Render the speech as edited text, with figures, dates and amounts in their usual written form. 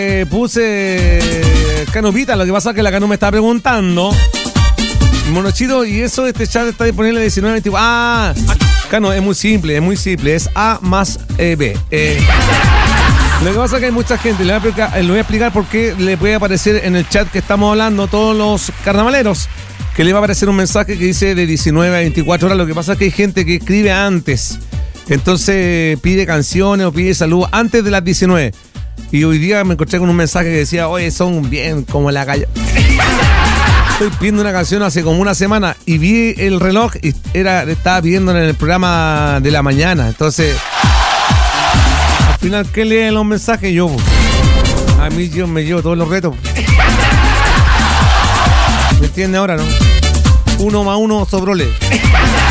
Puse Canopita, lo que pasa es que la Cano me está preguntando. Monochito, y eso, este chat está disponible 19-24. Ah, Cano, es muy simple, es A más B. Lo que pasa es que hay mucha gente, le voy a explicar por qué le puede aparecer en el chat que estamos hablando todos los carnavaleros, que le va a aparecer un mensaje que dice de 19 a 24 horas. Lo que pasa es que hay gente que escribe antes, entonces pide canciones o pide salud antes de las 19. Y hoy día me encontré con un mensaje que decía, oye, son bien como la calle. Estoy pidiendo una canción hace como una semana y vi el reloj y estaba pidiendo en el programa de la mañana. Entonces, al final, ¿qué leen los mensajes? Yo me llevo todos los retos. ¿Me entiendes ahora, no? 1 más 1 sobrole.